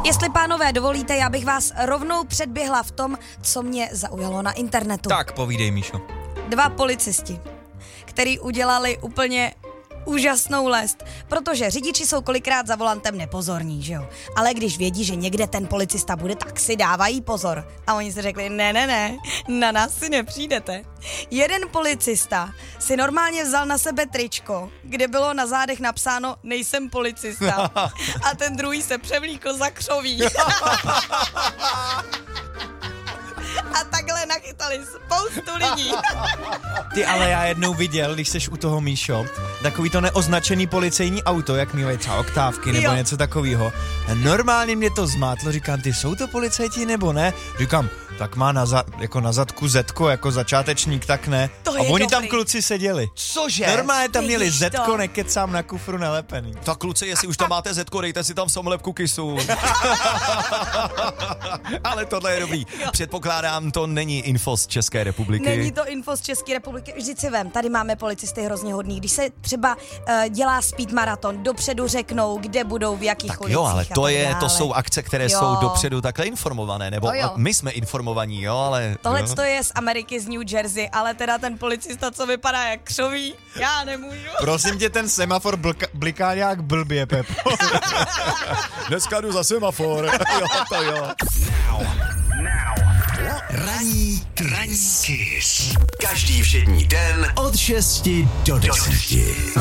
Jestli, pánové, dovolíte, já bych vás rovnou předběhla v tom, co mě zaujalo na internetu. Tak, povídej, Míšo. 2 policisti, který udělali úplně úžasnou lest, protože řidiči jsou kolikrát za volantem nepozorní, že jo? Ale když vědí, že někde ten policista bude, tak si dávají pozor. A oni si řekli, ne, na nás si nepřijdete. Jeden policista si normálně vzal na sebe tričko, kde bylo na zádech napsáno nejsem policista. A ten druhý se převlíkl za křoví. A takhle nachytali spoustu lidí. Ty, ale já jednou viděl, když seš u toho, Míšo, takový to neoznačený policejní auto, jak mývají třeba oktávky nebo něco takového. Normálně mě to zmátlo, říkám, ty jsou to policajti nebo ne? Říkám, tak má jako na zadku zetko, jako začátečník, tak ne. To a oni dobrý. tam kluci seděli. Cože? Normálně tam měli Vidíš zetko, to? nekecám, na kufru nalepený. Tak kluci, jestli už tam máte zetko, dejte si tam samolepku kysu. Ale tohle je dobrý. Předpokládám, to není info z České republiky. Není to info z České republiky. Vždyť si vem, tady máme policisty hrozně hodný. Když se třeba dělá speed maraton, dopředu řeknou, kde budou, v jakých Tak ulicích. jo, ale a to tak je, dále. to jsou akce, které Jo. jsou dopředu takhle informované, nebo To jo. my jsme informovaní, jo, ale... Tohle jo. to je z Ameriky, z New Jersey, ale teda ten policista, co vypadá jak křoví, já nemůžu. Prosím tě, ten semafor bliká nějak blbě, Pepo. Dneska jdu za semafor. Jo, to jo. Ranní Kiss. Každý všední den od 6 do 10.